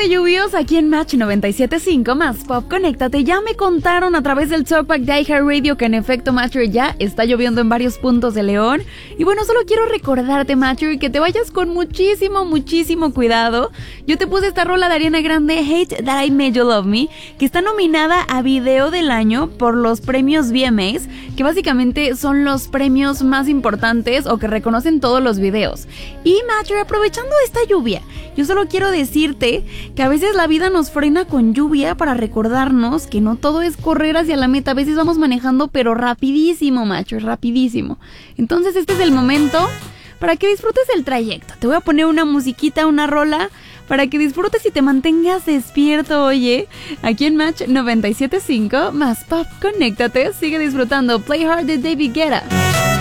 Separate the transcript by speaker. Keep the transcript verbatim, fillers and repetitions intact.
Speaker 1: de lluvios aquí en Match noventa y siete punto cinco más Pop. Conéctate. Ya me contaron a través del Talkback de iHeartRadio que en efecto, Matcher, ya está lloviendo en varios puntos de León. Y bueno, solo quiero recordarte, Matcher, que te vayas con muchísimo, muchísimo cuidado. Yo te puse esta rola de Ariana Grande, Hate That I Made You Love Me, que está nominada a Video del Año por los premios V M As, que básicamente son los premios más importantes o que reconocen todos los videos. Y Matcher, aprovechando esta lluvia, yo solo quiero decirte que a veces la vida nos frena con lluvia para recordarnos que no todo es correr hacia la meta. A veces vamos manejando pero rapidísimo, macho, rapidísimo. Entonces este es el momento para que disfrutes el trayecto. Te voy a poner una musiquita, una rola, para que disfrutes y te mantengas despierto, oye. Aquí en Match noventa y siete punto cinco más Pop. Conéctate, sigue disfrutando Play Hard de David Guetta.